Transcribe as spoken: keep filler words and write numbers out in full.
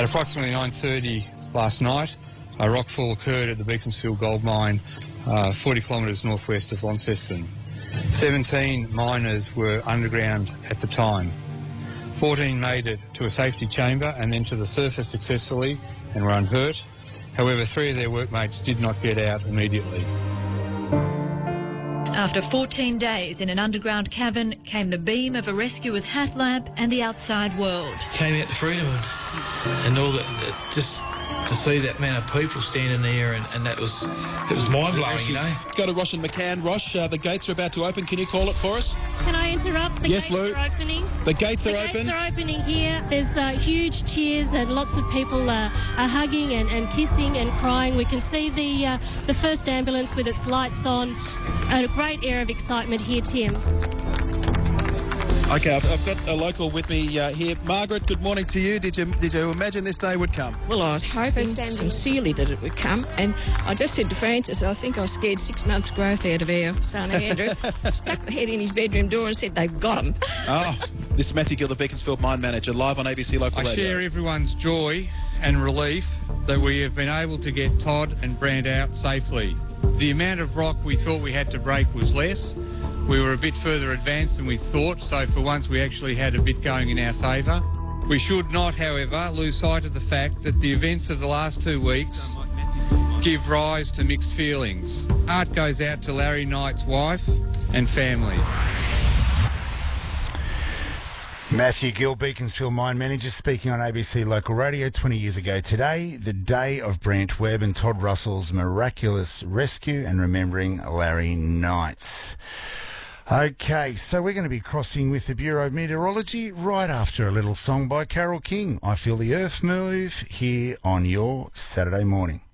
At approximately nine thirty last night, a rockfall occurred at the Beaconsfield Gold Mine, uh, forty kilometres northwest of Launceston. seventeen miners were underground at the time. fourteen made it to a safety chamber and then to the surface successfully and were unhurt. However, three of their workmates did not get out immediately. After fourteen days in an underground cavern came the beam of a rescuer's hat lamp and the outside world. Came out to freedom and, and all that, just to see that amount of people standing there, and, and that was, it was mind-blowing, you know. Go to Rosh and McCann. Rosh, uh, the gates are about to open. Can you call it for us? Can I interrupt? The Yes, gates Lou. are opening. The gates The are gates open. are opening here. There's uh, huge cheers and lots of people uh, are hugging and, and kissing and crying. We can see the uh, the first ambulance with its lights on. A great air of excitement here, Tim. Okay, I've, I've got a local with me uh, here. Margaret, good morning to you. Did you did you imagine this day would come? Well, I was hoping sincerely that it would come, and I just said to Francis, I think I scared six months' growth out of our son Andrew. Stuck my head in his bedroom door and said, they've got him. Oh, this is Matthew Gill, the Beaconsfield Mine Manager, live on A B C Local I Radio. share everyone's joy and relief that we have been able to get Todd and Brant out safely. The amount of rock we thought we had to break was less. We were a bit further advanced than we thought, so for once we actually had a bit going in our favour. We should not, however, lose sight of the fact that the events of the last two weeks give rise to mixed feelings. Heart goes out to Larry Knight's wife and family. Matthew Gill, Beaconsfield Mine Manager, speaking on A B C Local Radio twenty years ago today, the day of Brant Webb and Todd Russell's miraculous rescue, and remembering Larry Knight. Okay, so we're going to be crossing with the Bureau of Meteorology right after a little song by Carole King, I Feel the Earth Move, here on your Saturday morning.